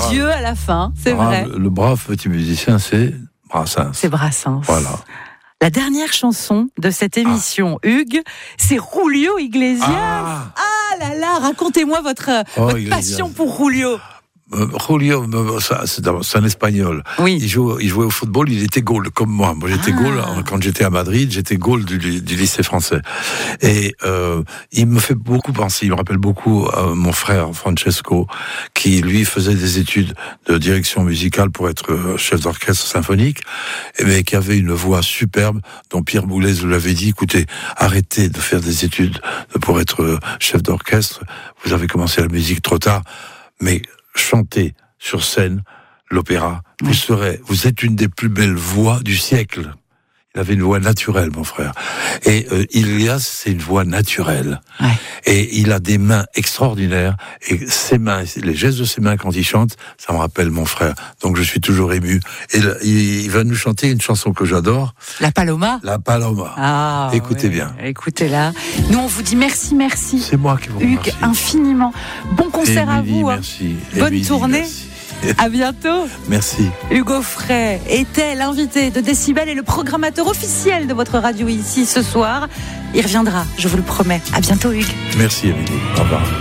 adieu à la fin, c'est vrai. Le brave petit musicien, c'est Brassens. C'est Brassens. Voilà. La dernière chanson de cette émission, Hugues, c'est Julio Iglesias. Ah là là, racontez-moi votre passion pour Julio. Julio, c'est un Espagnol. Oui. Il jouait au football, il était goal, comme moi. Moi, j'étais goal quand j'étais à Madrid, j'étais goal du lycée français. Et il me fait beaucoup penser, il me rappelle beaucoup mon frère Francesco, qui lui faisait des études de direction musicale pour être chef d'orchestre symphonique, mais qui avait une voix superbe, dont Pierre Boulez vous l'avait dit, écoutez, arrêtez de faire des études pour être chef d'orchestre, vous avez commencé la musique trop tard, mais chanter sur scène l'opéra, vous êtes une des plus belles voix du siècle. Il avait une voix naturelle, mon frère. Et Ilias, c'est une voix naturelle. Ouais. Et il a des mains extraordinaires. Et ses mains, les gestes de ses mains quand il chante, ça me rappelle mon frère. Donc je suis toujours ému. Et il va nous chanter une chanson que j'adore. La Paloma. La Paloma. Ah, écoutez bien. Écoutez-la. Nous, on vous dit merci. C'est moi qui vous remercie. Hugues, infiniment. Bon concert à vous. Merci. Bonne Émilie, tournée. Merci. À bientôt. Merci. Hugues Aufray était l'invité de Décibel et le programmateur officiel de votre radio ici ce soir. Il reviendra, je vous le promets. À bientôt, Hugues. Merci, Émilie. Au revoir.